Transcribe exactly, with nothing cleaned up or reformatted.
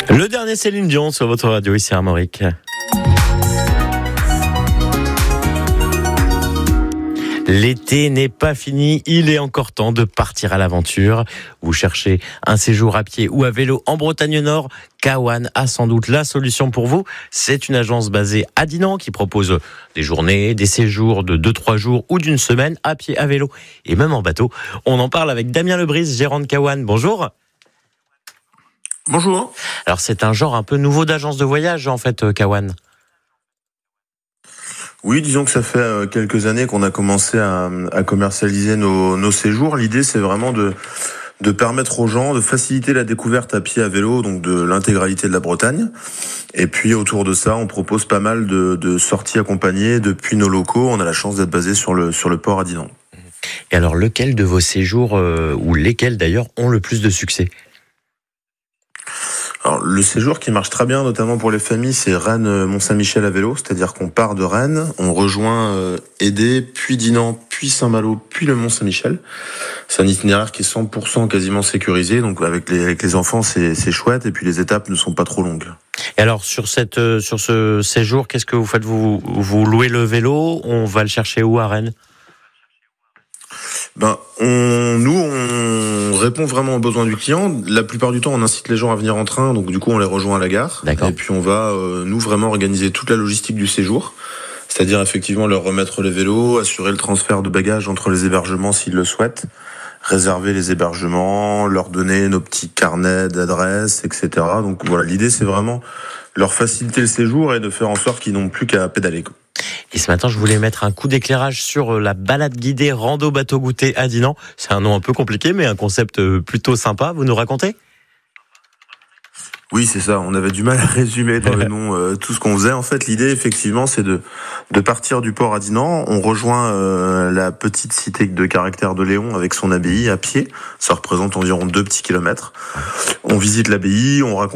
Le dernier Céline Dion sur votre radio, ici Armorique. L'été n'est pas fini, il est encore temps de partir à l'aventure. Vous cherchez un séjour à pied ou à vélo en Bretagne Nord, Kawan a sans doute la solution pour vous. C'est une agence basée à Dinan qui propose des journées, des séjours de deux trois jours ou d'une semaine à pied, à vélo et même en bateau. On en parle avec Damien Lebris, gérant de Kawan. Bonjour. Bonjour. Alors c'est un genre un peu nouveau d'agence de voyage en fait, Kawan. Oui, disons que ça fait quelques années qu'on a commencé à, à commercialiser nos, nos séjours. L'idée, c'est vraiment de, de permettre aux gens de faciliter la découverte à pied, à vélo, donc de l'intégralité de la Bretagne. Et puis autour de ça, on propose pas mal de, de sorties accompagnées depuis nos locaux. On a la chance d'être basé sur le, sur le port à Dinan. Et alors, lequel de vos séjours, euh, ou lesquels d'ailleurs, ont le plus de succès ? Alors, le séjour qui marche très bien, notamment pour les familles, c'est Rennes-Mont-Saint-Michel à vélo. C'est-à-dire qu'on part de Rennes, on rejoint euh, Édé, puis Dinan, puis Saint-Malo, puis le Mont-Saint-Michel. C'est un itinéraire qui est cent pour cent quasiment sécurisé. Donc, avec les, avec les enfants, c'est, c'est chouette. Et puis, les étapes ne sont pas trop longues. Et alors, sur cette, euh, sur ce séjour, qu'est-ce que vous faites ? Vous, vous louez le vélo ? On va le chercher où à Rennes ? Ben, on, nous, on répond vraiment aux besoins du client. La plupart du temps, on incite les gens à venir en train, donc du coup, on les rejoint à la gare. D'accord. Et puis, on va, euh, nous, vraiment organiser toute la logistique du séjour. C'est-à-dire, effectivement, leur remettre les vélos, assurer le transfert de bagages entre les hébergements s'ils le souhaitent, réserver les hébergements, leur donner nos petits carnets d'adresses, et cetera. Donc voilà, l'idée, c'est vraiment leur faciliter le séjour et de faire en sorte qu'ils n'ont plus qu'à pédaler. Et ce matin, je voulais mettre un coup d'éclairage sur la balade guidée rando bateau goûter à Dinan. C'est un nom un peu compliqué, mais un concept plutôt sympa. Vous nous racontez ? Oui, c'est ça. On avait du mal à résumer dans le nom euh, tout ce qu'on faisait. En fait, l'idée, effectivement, c'est de de partir du port à Dinan. On rejoint euh, la petite cité de caractère de Léon avec son abbaye à pied. Ça représente environ deux petits kilomètres. On visite l'abbaye, on raconte